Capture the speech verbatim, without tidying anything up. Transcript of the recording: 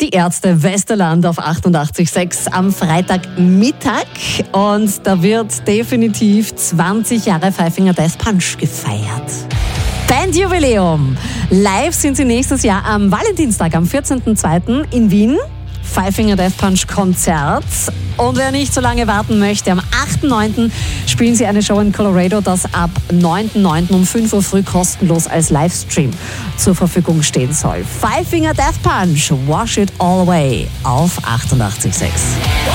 Die Ärzte Westerland auf achtundachtzig Komma sechs am Freitagmittag. Und da wird definitiv zwanzig Jahre Five Finger Death Punch gefeiert. Bandjubiläum. Live sind sie nächstes Jahr am Valentinstag, am vierzehnten zweiten in Wien. Five Finger Death Punch Konzert. Und wer nicht so lange warten möchte, am achten neunten spielen sie eine Show in Colorado, das ab neunten neunten um fünf Uhr früh kostenlos als Livestream zur Verfügung stehen soll. Five Finger Death Punch, Wash It All Away auf achtundachtzig Komma sechs.